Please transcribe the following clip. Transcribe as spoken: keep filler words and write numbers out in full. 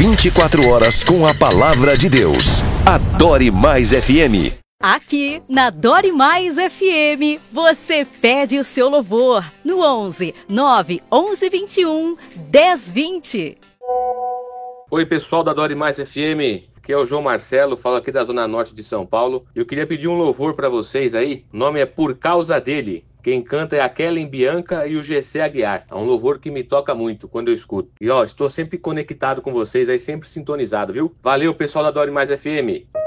vinte e quatro horas com a palavra de Deus. Adore Mais F M. Aqui na Adore Mais F M, você pede o seu louvor no onze, nove onze, vinte e um, dez, vinte. Oi, pessoal da Adore Mais F M. Aqui é o João Marcelo, falo aqui da Zona Norte de São Paulo. Eu queria pedir um louvor para vocês aí. O nome é Por Causa Dele. Quem canta é a Kellen Bianca e o G C Aguiar. É um louvor que me toca muito quando eu escuto. E ó, estou sempre conectado com vocês aí, sempre sintonizado, viu? Valeu, pessoal da Adore Mais F M.